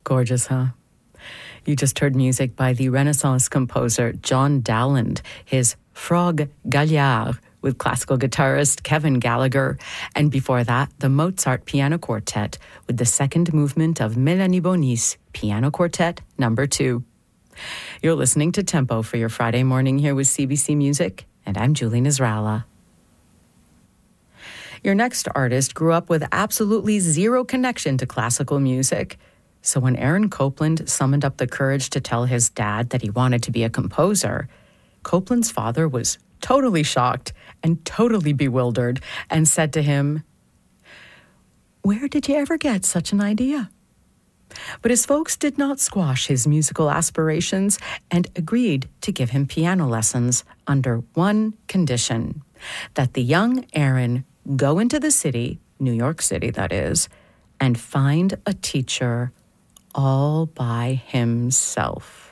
Gorgeous, huh? You just heard music by the Renaissance composer John Dowland, his Frog Gaillard with classical guitarist Kevin Gallagher, and before that, the Mozart Piano Quartet with the second movement of Mélanie Bonis Piano Quartet No. 2. You're listening to Tempo for your Friday morning here with CBC Music, and I'm Julie Nasrallah. Your next artist grew up with absolutely zero connection to classical music. So when Aaron Copland summoned up the courage to tell his dad that he wanted to be a composer, Copland's father was totally shocked and totally bewildered and said to him, "Where did you ever get such an idea?" But his folks did not squash his musical aspirations and agreed to give him piano lessons under one condition, that the young Aaron go into the city, New York City that is, and find a teacher all by himself.